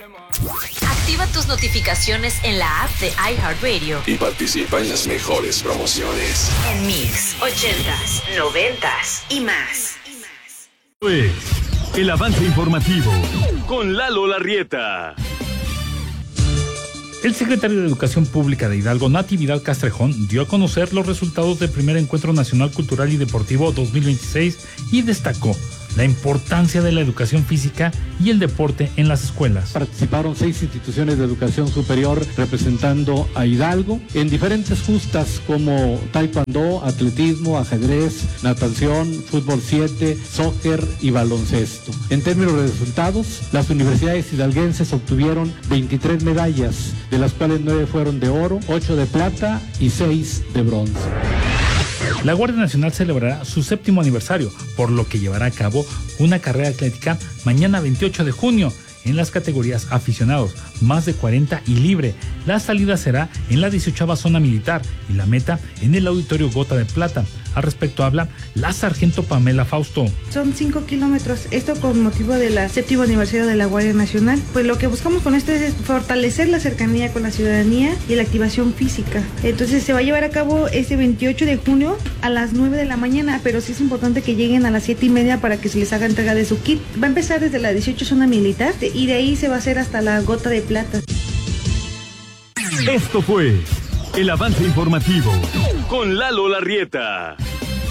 Activa tus notificaciones en la app de iHeartRadio y participa en las mejores promociones. En Mix, 80s, 90s y más. Pues, el avance informativo con Lalo Larrieta. El secretario de Educación Pública de Hidalgo, Natividad Castrejón, dio a conocer los resultados del primer Encuentro Nacional Cultural y Deportivo 2026 y destacó la importancia de la educación física y el deporte en las escuelas. Participaron 6 instituciones de educación superior representando a Hidalgo en diferentes justas como taekwondo, atletismo, ajedrez, natación, fútbol 7, soccer y baloncesto. En términos de resultados, las universidades hidalguenses obtuvieron 23 medallas, de las cuales 9 fueron de oro, 8 de plata y 6 de bronce. La Guardia Nacional celebrará su 7º aniversario, por lo que llevará a cabo una carrera atlética mañana 28 de junio en las categorías aficionados, más de 40 y libre. La salida será en la 18ª zona militar y la meta en el Auditorio Gota de Plata. Al respecto habla la sargento Pamela Fausto. Son 5 kilómetros, esto con motivo del 7º aniversario de la Guardia Nacional. Pues lo que buscamos con esto es fortalecer la cercanía con la ciudadanía y la activación física. Entonces se va a llevar a cabo este 28 de junio a las 9 de la mañana, pero sí es importante que lleguen a las 7:30 para que se les haga entrega de su kit. Va a empezar desde la 18 zona militar y de ahí se va a hacer hasta la Gota de Plata. Esto fue el avance informativo con Lalo Larrieta. ¿A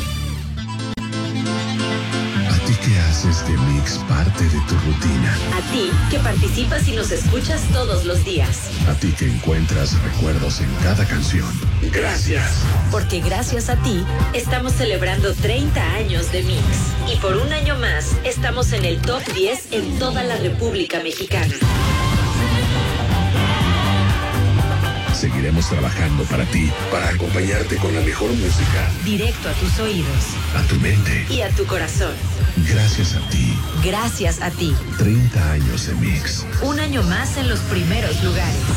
ti que haces de Mix parte de tu rutina? A ti que participas y nos escuchas todos los días. A ti que encuentras recuerdos en cada canción. Gracias. Porque gracias a ti estamos celebrando 30 años de Mix. Y por un año más estamos en el top 10 en toda la República Mexicana. Seguiremos trabajando para ti, para acompañarte con la mejor música. Directo a tus oídos. A tu mente. Y a tu corazón. Gracias a ti. Gracias a ti. 30 años de Mix. Un año más en los primeros lugares.